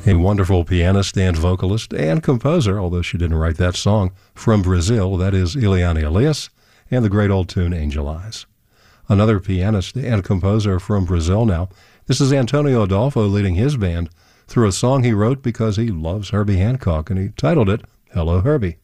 A wonderful pianist and vocalist and composer, although she didn't write that song, from Brazil. That is Eliane Elias, and the great old tune Angel Eyes. Another pianist and composer from Brazil now. This is Antonio Adolfo leading his band through a song he wrote because he loves Herbie Hancock, and he titled it Hello, Herbie.